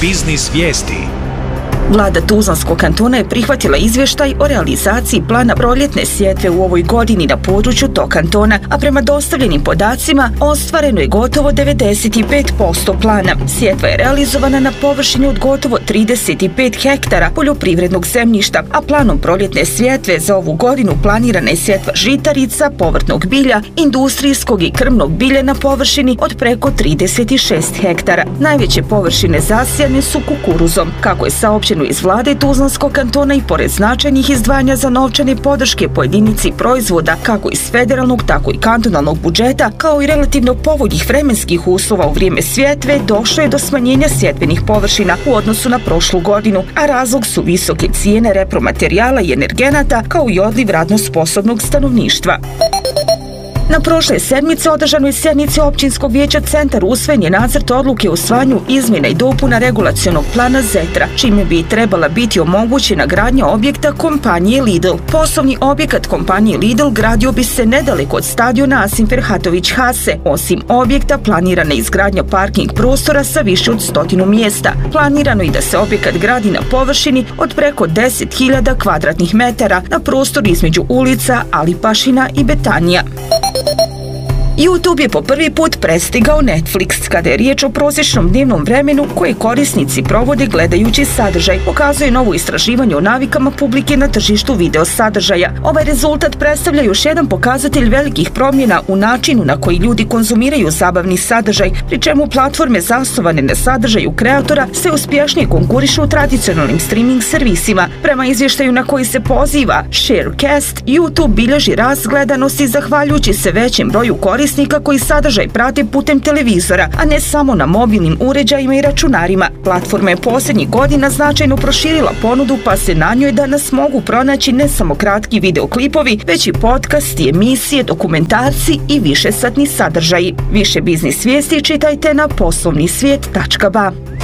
Biznis vijesti. Vlada Tuzlanskog kantona je prihvatila izvještaj o realizaciji plana proljetne sjetve u ovoj godini na području tog kantona, a prema dostavljenim podacima ostvareno je gotovo 95% plana. Sjetva je realizovana na površini od gotovo 35 hektara poljoprivrednog zemljišta, a planom proljetne sjetve za ovu godinu planirana je sjetva žitarica, povrtnog bilja, industrijskog i krmnog bilja na površini od preko 36 hektara. Najveće površine zasijane su kukuruzom. Kako je saopšteno iz vlade Tuzlanskog kantona, i pored značajnih izdvajanja za novčane podrške po jedinici proizvoda, kako iz federalnog, tako i kantonalnog budžeta, kao i relativno povoljnih vremenskih uslova u vrijeme sjetve, došlo je do smanjenja sjetvenih površina u odnosu na prošlu godinu, a razlog su visoke cijene repromaterijala i energenata, kao i odliv radno sposobnog stanovništva. Na prošle sedmice održanoj sjednici općinskog vijeća Centar usvojen je nacrt odluke o usvajanju izmjena i dopuna regulacionog plana Zetra, čime bi trebala biti omogućena gradnja objekta kompanije Lidl. Poslovni objekat kompanije Lidl gradio bi se nedaleko od stadiona Asim Ferhatović Hase. Osim objekta, planirana je izgradnja parking prostora sa više od 100 mjesta. Planirano je da se objekat gradi na površini od preko 10.000 kvadratnih metara na prostoru između ulica Alipašina i Betanija. YouTube je po prvi put prestigao Netflix kada je riječ o prosječnom dnevnom vremenu koje korisnici provode gledajući sadržaj, pokazuje novo istraživanje o navikama publike na tržištu video sadržaja. Ovaj rezultat predstavlja još jedan pokazatelj velikih promjena u načinu na koji ljudi konzumiraju zabavni sadržaj, pri čemu platforme zasnovane na sadržaju kreatora sve uspješnije konkurišu u tradicionalnim streaming servisima. Prema izvještaju na koji se poziva Sharecast, YouTube bilježi rast gledanosti zahvaljujući se većem broju korisnika koji sadržaj prate putem televizora, a ne samo na mobilnim uređajima i računarima. Platforma je posljednjih godina značajno proširila ponudu, pa se na njoj danas mogu pronaći ne samo kratki videoklipovi, već i podcasti, emisije, dokumentarci i višesatni sadržaji. Više biznis vijesti čitajte na poslovnisvijet.ba.